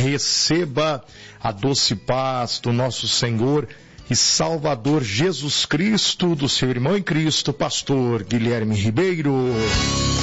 receba a doce paz do nosso Senhor e Salvador Jesus Cristo, do seu irmão em Cristo, pastor Guilherme Ribeiro.